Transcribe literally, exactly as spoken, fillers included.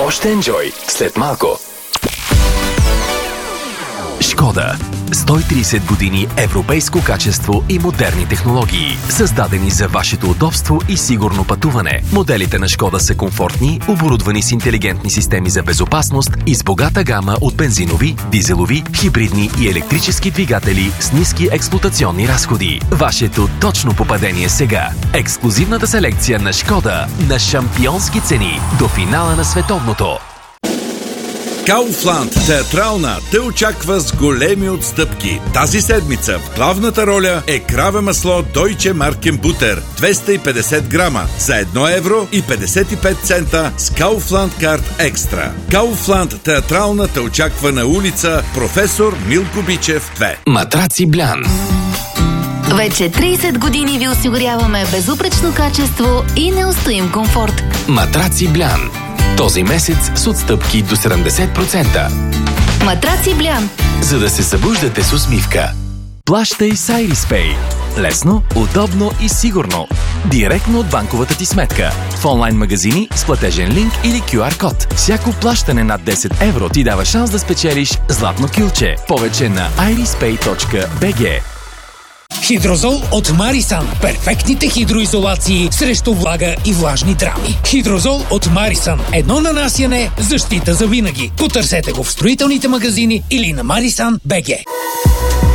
Още енджой след малко. Шкода. сто и трийсет години европейско качество и модерни технологии, създадени за вашето удобство и сигурно пътуване. Моделите на Шкода са комфортни, оборудвани с интелигентни системи за безопасност и с богата гама от бензинови, дизелови, хибридни и електрически двигатели с ниски експлоатационни разходи. Вашето точно попадение сега. Ексклузивната селекция на Шкода на шампионски цени до финала на световното. Kaufland театрална те очаква с големи отстъпки. Тази седмица в главната роля е краве масло Deutsche Markenbutter двеста и петдесет грама за едно евро и петдесет и пет цента с Kaufland Card Extra. Kaufland театрална те очаква на улица Професор Милко Бичев две. Матраци Блян. Вече трийсет години ви осигуряваме безупречно качество и неустоим комфорт. Матраци Блян. Този месец с отстъпки до седемдесет процента. Матраци Блян. За да се събуждате с усмивка. Плащай с IRIS-Pay. Лесно, удобно и сигурно. Директно от банковата ти сметка. В онлайн магазини с платежен линк или кю ар код. Всяко плащане над десет евро ти дава шанс да спечелиш златно кюлче. Повече на айриспей точка би джи. Хидрозол от Марисан. Перфектните хидроизолации срещу влага и влажни драми. Хидрозол от Марисан. Едно нанасяне, защита за винаги. Потърсете го в строителните магазини или на марисан точка би джи.